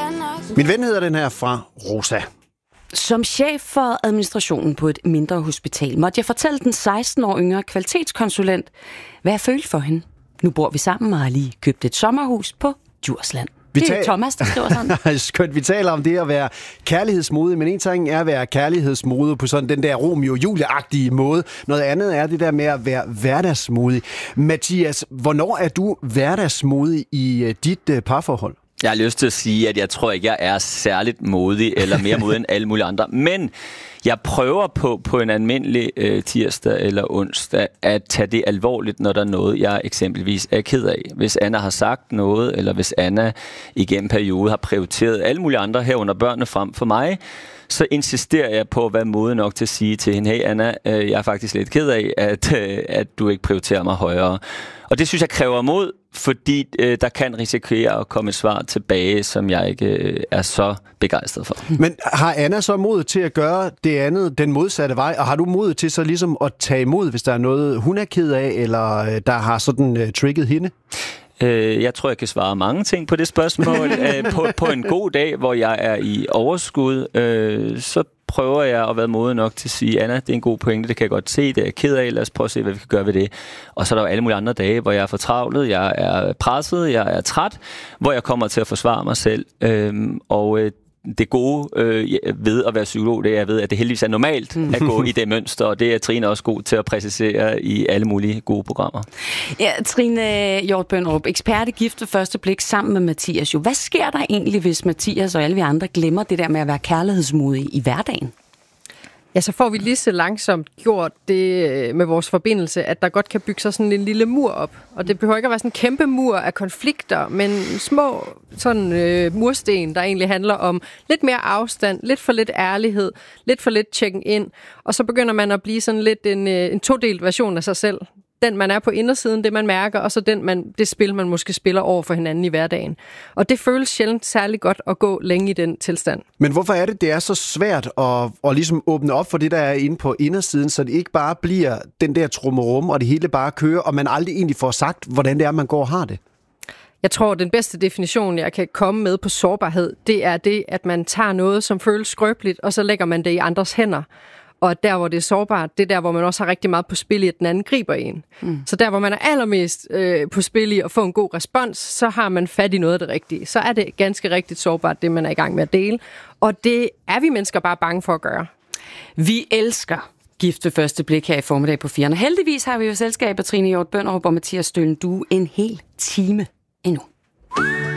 Min ven hedder den her fra Rosa. Som chef for administrationen på et mindre hospital, måtte jeg fortælle den 16 år yngre kvalitetskonsulent, hvad jeg følte for hende. Nu bor vi sammen og har lige købt et sommerhus på Djursland. Det er Thomas, der skriver sådan. Skønt, vi taler om det at være kærlighedsmodig, men en ting er at være kærlighedsmodig på sådan den der Romeo-Julie-agtige måde. Noget andet er det der med at være hverdagsmodig. Mathias, hvornår er du hverdagsmodig i dit parforhold? Jeg har lyst til at sige, at jeg tror ikke, jeg er særligt modig, eller mere modig end alle mulige andre. Men jeg prøver på en almindelig tirsdag eller onsdag at tage det alvorligt, når der er noget, jeg eksempelvis er ked af. Hvis Anna har sagt noget, eller hvis Anna igennem periode har prioriteret alle mulige andre herunder børnene frem for mig, så insisterer jeg på at være modig nok til at sige til hende, hey Anna, jeg er faktisk lidt ked af, at du ikke prioriterer mig højere. Og det synes jeg kræver mod, fordi der kan risikere at komme et svar tilbage, som jeg ikke er så begejstret for. Men har Anna så mod til at gøre det andet, den modsatte vej, og har du mod til så ligesom at tage imod, hvis der er noget, hun er ked af, eller der har sådan trigget hende? Jeg tror, jeg kan svare mange ting på det spørgsmål. På en god dag, hvor jeg er i overskud, så prøver jeg at være modig nok til at sige, Anna, det er en god pointe, det kan jeg godt se, det er jeg ked af, lad os prøve at se, hvad vi kan gøre ved det. Og så er der jo alle mulige andre dage, hvor jeg er fortravlet, jeg er presset, jeg er træt, hvor jeg kommer til at forsvare mig selv. Det gode ved at være psykolog, det er, at jeg ved, at det heldigvis er normalt at gå i det mønster, og det er Trine også god til at præcisere i alle mulige gode programmer. Ja, Trine Hjort Bønderup, ekspert i Gift ved første blik sammen med Mathias. Jo, hvad sker der egentlig, hvis Mathias og alle vi andre glemmer det der med at være kærlighedsmodige i hverdagen? Ja, så får vi lige så langsomt gjort det med vores forbindelse, at der godt kan bygge sig sådan en lille mur op. Og det behøver ikke at være sådan en kæmpe mur af konflikter, men små sådan mursten, der egentlig handler om lidt mere afstand, lidt for lidt ærlighed, lidt for lidt checken ind. Og så begynder man at blive sådan lidt en todelt version af sig selv. Den, man er på indersiden, det man mærker, og så det spil, man måske spiller over for hinanden i hverdagen. Og det føles sjældent særlig godt at gå længe i den tilstand. Men hvorfor er det er så svært at ligesom åbne op for det, der er inde på indersiden, så det ikke bare bliver den der trummerum, og det hele bare kører, og man aldrig egentlig får sagt, hvordan det er, man går og har det? Jeg tror, den bedste definition, jeg kan komme med på sårbarhed, det er det, at man tager noget, som føles skrøbeligt, og så lægger man det i andres hænder. Og der, hvor det er sårbart, det er der, hvor man også har rigtig meget på spil i, at den anden griber en. Så der, hvor man er allermest på spil i at få en god respons, så har man fat i noget af det rigtige. Så er det ganske rigtigt sårbart, det man er i gang med at dele. Og det er vi mennesker bare bange for at gøre. Vi elsker Gift ved første blik her i formiddag på 4'erne. Heldigvis har vi jo selskab af Trine Hjort Bønderup og Mathias Stølen Due en hel time endnu.